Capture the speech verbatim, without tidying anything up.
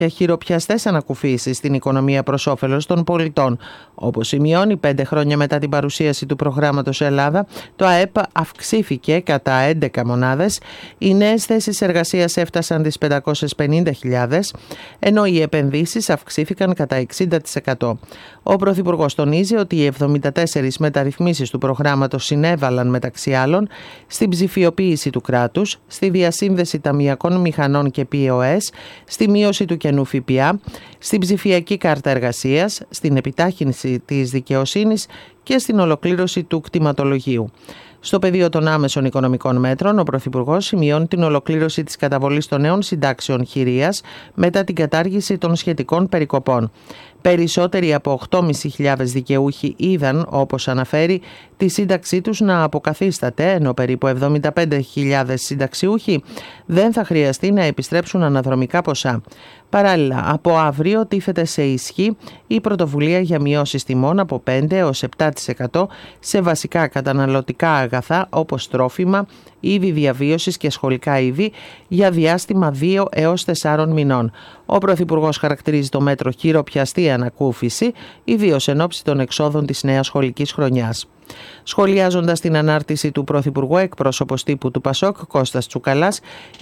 για χειροπιαστές ανακουφίσεις στην οικονομία προς όφελος των πολιτών. Όπως σημειώνει, πέντε χρόνια μετά την παρουσίαση του προγράμματος Ελλάδα, το ΑΕΠ αυξήθηκε κατά έντεκα μονάδες, οι νέες θέσεις εργασίας έφτασαν τις πεντακόσιες πενήντα χιλιάδες, ενώ οι επενδύσεις αυξήθηκαν κατά εξήντα τοις εκατό. Ο Πρωθυπουργός τονίζει ότι οι εβδομήντα τέσσερις μεταρρυθμίσεις του προγράμματος συνέβαλαν μεταξύ άλλων στην ψηφιοποίηση του κράτους, στη διασύνδεση ταμειακών μηχανών και πι ο ες, στη μείωση του κενού ΦΠΑ, στην ψηφιακή κάρτα εργασίας, στην επιτάχυνση της δικαιοσύνης και στην ολοκλήρωση του κτηματολογίου. Στο πεδίο των άμεσων οικονομικών μέτρων, ο Πρωθυπουργός σημειώνει την ολοκλήρωση της καταβολής των νέων συντάξεων χειρίας μετά την κατάργηση των σχετικών περικοπών. Περισσότεροι από οκτώ χιλιάδες πεντακόσιοι δικαιούχοι είδαν, όπως αναφέρει, τη σύνταξή τους να αποκαθίσταται, ενώ περίπου εβδομήντα πέντε χιλιάδες συνταξιούχοι δεν θα χρειαστεί να επιστρέψουν αναδρομικά ποσά. Παράλληλα, από αύριο τίθεται σε ισχύ η πρωτοβουλία για μειώσεις τιμών από πέντε έως επτά τοις εκατό σε βασικά καταναλωτικά αγαθά όπως τρόφιμα, είδη διαβίωσης και σχολικά είδη για διάστημα δύο έως τεσσάρων μηνών. Ο Πρωθυπουργός χαρακτηρίζει το μέτρο χειροπιαστή ανακούφιση, ιδίως εν ώψη των εξόδων της νέας σχολικής χρονιάς. Σχολιάζοντας την ανάρτηση του Πρωθυπουργού, εκπρόσωπος τύπου του Πασόκ, Κώστας Τσουκαλάς,